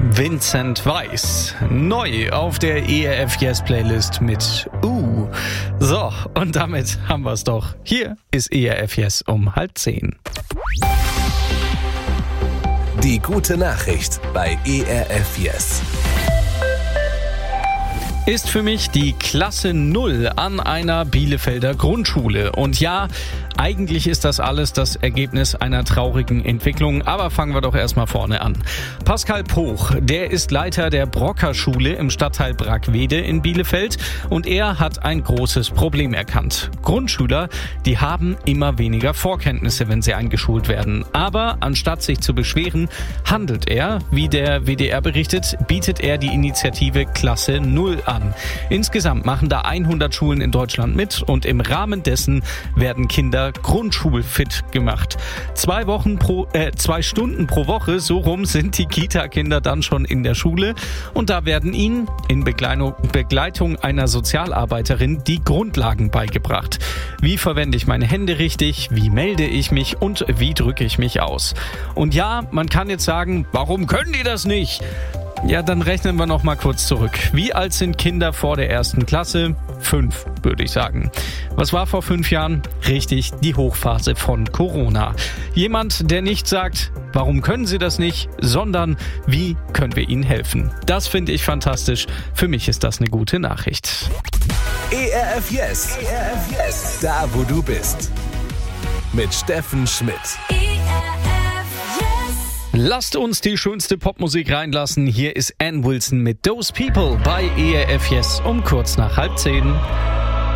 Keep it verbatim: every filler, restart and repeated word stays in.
Vincent Weiss. Neu auf der E R F Yes Playlist mit Uh. So, und damit haben wir es doch. Hier ist E R F Yes um halb zehn. Die gute Nachricht bei E R F Yes. Ist für mich die Klasse null an einer Bielefelder Grundschule. Und ja, eigentlich ist das alles das Ergebnis einer traurigen Entwicklung, aber fangen wir doch erstmal vorne an. Pascal Poch, der ist Leiter der Brocker-Schule im Stadtteil Brackwede in Bielefeld und er hat ein großes Problem erkannt. Grundschüler, die haben immer weniger Vorkenntnisse, wenn sie eingeschult werden. Aber anstatt sich zu beschweren, handelt er, wie der W D R berichtet, bietet er die Initiative Klasse null an. Insgesamt machen da hundert Schulen in Deutschland mit und im Rahmen dessen werden Kinder grundschulfit gemacht. Zwei Wochen pro, äh, zwei Stunden pro Woche, so rum sind die Kita-Kinder dann schon in der Schule und da werden ihnen in Begleitung, Begleitung einer Sozialarbeiterin die Grundlagen beigebracht. Wie verwende ich meine Hände richtig? Wie melde ich mich? Und wie drücke ich mich aus? Und ja, man kann jetzt sagen, warum können die das nicht? Ja, dann rechnen wir noch mal kurz zurück. Wie alt sind Kinder vor der ersten Klasse? Fünf, würde ich sagen. Was war vor fünf Jahren? Richtig, die Hochphase von Corona. Jemand, der nicht sagt, warum können sie das nicht, sondern wie können wir ihnen helfen? Das finde ich fantastisch. Für mich ist das eine gute Nachricht. E R F Yes. E R F Yes. Da, wo du bist. Mit Steffen Schmidt. Lasst uns die schönste Popmusik reinlassen. Hier ist Ann Wilson mit Those People bei E R F Yes um kurz nach halb zehn.